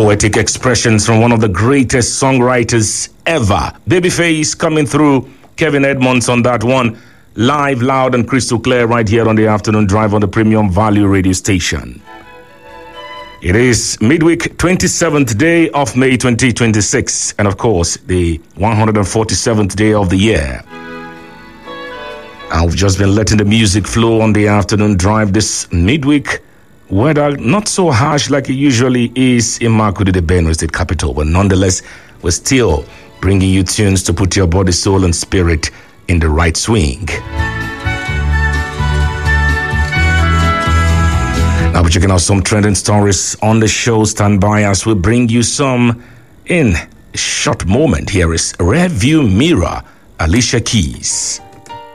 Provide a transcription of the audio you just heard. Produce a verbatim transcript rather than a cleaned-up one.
Poetic expressions from one of the greatest songwriters ever. Babyface coming through. Kevin Edmonds on that one. Live, loud, and crystal clear right here on the Afternoon Drive on the Premium Value Radio Station. It is midweek, twenty-seventh day of May twenty twenty-six, and of course, the one hundred forty-seventh day of the year. I've just been letting the music flow on the Afternoon Drive this midweek. Weather not so harsh like it usually is in Makurdi, the Benue State capital, but nonetheless, we're still bringing you tunes to put your body, soul, and spirit in the right swing. Now we're checking out some trending stories on the show. Stand by as we bring you some in a short moment. Here is Rear View Mirror, Alicia Keys.